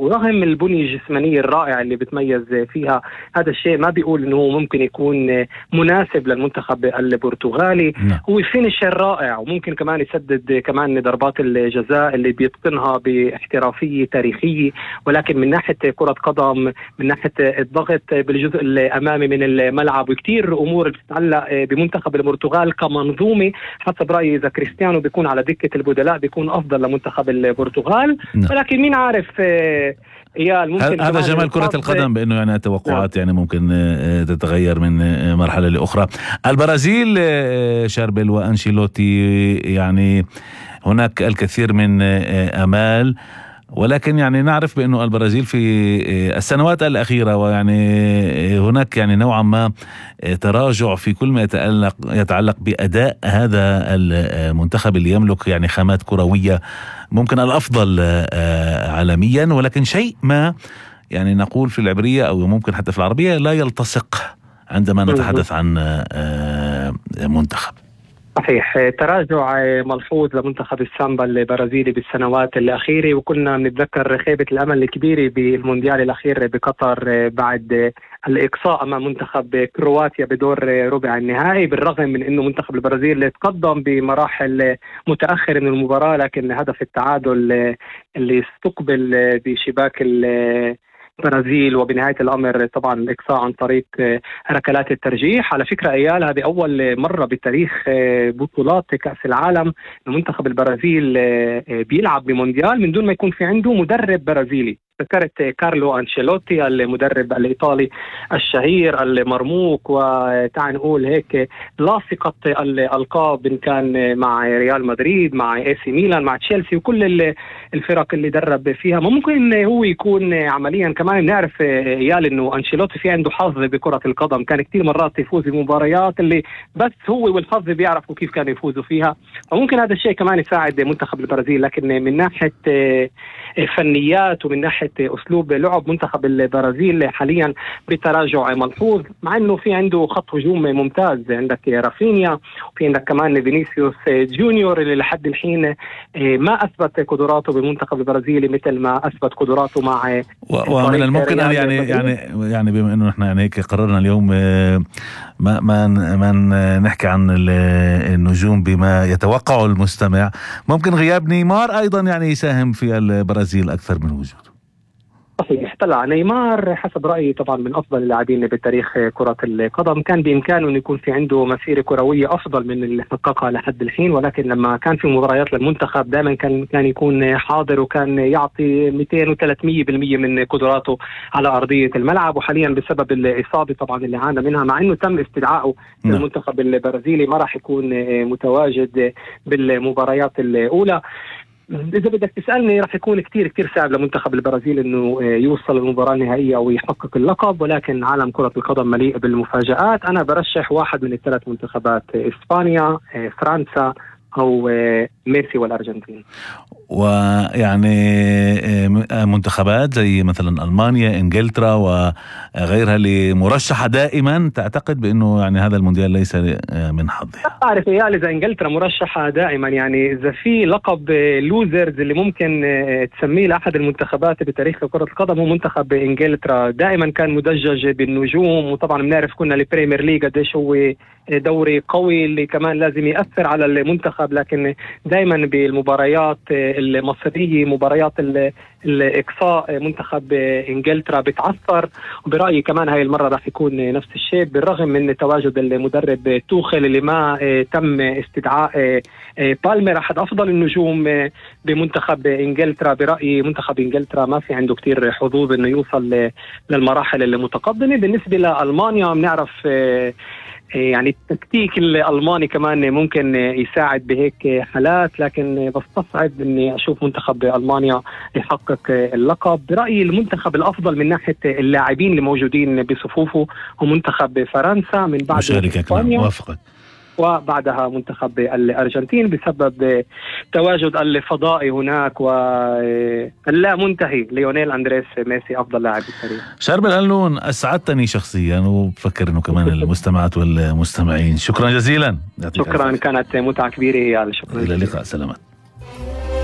ورغم البنية الجسمانية الرائعة اللي بتميز فيها، هذا الشيء ما بيقول انه ممكن يكون مناسب للمنتخب البرتغالي. هو فينيشر رائع، وممكن كمان يسدد كمان ضربات الجزاء اللي بيتقنها باحترافية تاريخية، ولكن من ناحية كرة قدم، من ناحية الضغط بالجزء الأمامي من الملعب، وكتير أمور بتتعلق بمنتخب البرتغال كمنظومة. حسب رأيي إذا كريستيانو بيكون على دكة البدلاء بيكون أفضل لمنتخب البرتغال. ولكن مين عارف، هذا جمال كرة القدم، بأنه يعني التوقعات يعني ممكن تتغير من مرحلة لأخرى. البرازيل شاربل وأنشيلوتي، يعني هناك الكثير من أمال، ولكن يعني نعرف بأنه البرازيل في السنوات الأخيرة ويعني هناك يعني نوعا ما تراجع في كل ما يتعلق بأداء هذا المنتخب اللي يملك يعني خامات كروية ممكن الأفضل عالميا، ولكن شيء ما يعني نقول في العبرية أو ممكن حتى في العربية لا يلتصق عندما نتحدث عن منتخب. صحيح، تراجع ملحوظ لمنتخب السامبا البرازيلي بالسنوات الأخيرة، وكنا نتذكر خيبة الأمل الكبيرة بالمونديال الأخير بقطر بعد الإقصاء أمام منتخب كرواتيا بدور ربع النهائي، بالرغم من أنه منتخب البرازيل تقدم بمراحل متأخر من المباراة، لكن هدف التعادل اللي استقبل بشباك البرازيل وبنهاية الأمر طبعا الإقصاء عن طريق ركلات الترجيح. على فكرة أيال، هذه أول مرة بتاريخ بطولات كأس العالم المنتخب البرازيل بيلعب بمونديال من دون ما يكون في عنده مدرب برازيلي. ذكرت كارلو أنشيلوتي المدرب الإيطالي الشهير المرموق، وتعال نقول هيك لاصقة الألقاب إن كان مع ريال مدريد، مع AC ميلان، مع تشيلسي، وكل الفرق اللي درب فيها. ممكن هو يكون عمليا كمان نعرف يال إنه أنشيلوتي في عنده حظ بكرة القدم، كان كتير مرات يفوز بمباريات اللي بس هو والحظ بيعرفوا كيف كانوا يفوزوا فيها، فممكن هذا الشيء كمان يساعد منتخب البرازيل. لكن من ناحية فنيات ومن ناحية أسلوب لعب منتخب البرازيل حاليا بتراجع ملحوظ، مع أنه في عنده خط هجوم ممتاز، عندك رافينيا وفي عندك كمان فينيسيوس جونيور اللي لحد الحين ما أثبت قدراته بالمنتخب البرازيلي مثل ما أثبت قدراته مع ومن الممكن أن يعني بما أنه نحن يعني هيك قررنا اليوم ما نحكي عن النجوم بما يتوقعه المستمع، ممكن غياب نيمار أيضا يعني يساهم في البرازيل أكثر من وجوده. صحيح، طلع نيمار حسب رأيي طبعا من أفضل اللاعبين بتاريخ كرة القدم، كان بإمكانه أن يكون في عنده مسيرة كروية أفضل من اللي حققها لحد الحين، ولكن لما كان في مباريات للمنتخب دائما كان يكون حاضر، وكان يعطي 200 و300% من قدراته على أرضية الملعب. وحاليا بسبب الإصابة طبعا اللي عانى منها، مع أنه تم استدعائه للمنتخب البرازيلي، ما راح يكون متواجد بالمباريات الأولى. إذا بدك تسألني راح يكون كتير صعب لمنتخب البرازيل إنه يوصل للمباراة النهائية ويحقق اللقب، ولكن عالم كرة القدم مليء بالمفاجآت. أنا برشح واحد من الثلاث منتخبات، إسبانيا، فرنسا، أو ميسي والأرجنتين. ويعني منتخبات زي مثلا ألمانيا، إنجلترا وغيرها اللي مرشحة دائما، تعتقد بأنه يعني هذا المونديال ليس من حظها؟ أعرف إذا إنجلترا مرشحة دائما، يعني إذا في لقب لوزرز اللي ممكن تسميه لأحد المنتخبات بتاريخ كرة القدم هو منتخب إنجلترا. دائما كان مدجج بالنجوم، وطبعا بنعرف كنا البريمير ليج قديش هو دوري قوي اللي كمان لازم يأثر على المنتخب، لكن دائما بالمباريات المصرية، مباريات الإقصاء، منتخب إنجلترا بتعثر. وبرأيي كمان هاي المرة راح يكون نفس الشيء، بالرغم من تواجد المدرب توخل اللي ما تم استدعاء بالمر أحد أفضل النجوم بمنتخب إنجلترا. برأيي منتخب إنجلترا ما في عنده كتير حظوظ إنه يوصل للمراحل المتقدمة. بالنسبة لألمانيا بنعرف يعني التكتيك الألماني كمان ممكن يساعد بهيك حالات، لكن بستصعب إني أشوف منتخب ألمانيا يحقق اللقب. برأيي المنتخب الأفضل من ناحية اللاعبين اللي موجودين بصفوفه هو منتخب فرنسا، من بعد إسبانيا، وبعدها منتخب الأرجنتين بسبب تواجد الفضائي هناك واللا منتهي ليونيل أندريس ميسي أفضل لاعب بالتاريخ. شاربل هلنون، أسعدتني شخصيا وبفكر أنه كمان المستمعات والمستمعين. شكرا جزيلا. شكرا، كانت متعة كبيرة. شكرا، إلى اللقاء، سلامات.